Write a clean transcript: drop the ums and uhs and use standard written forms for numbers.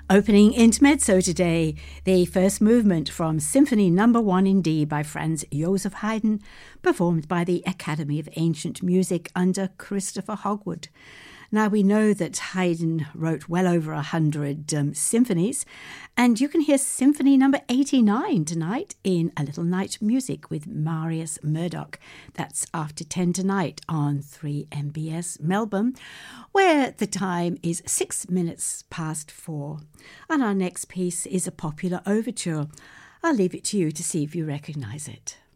Opening Intermezzo today, the first movement from Symphony No. 1 in D by Franz Joseph Haydn, performed by the Academy of Ancient Music under Christopher Hogwood. Now, we know that Haydn wrote well over 100 symphonies, and you can hear Symphony No. 89 tonight in A Little Night Music with Marius Murdoch. That's after 10 tonight on 3MBS Melbourne, where the time is 6 minutes past 4. And our next piece is a popular overture. I'll leave it to you to see if you recognise it.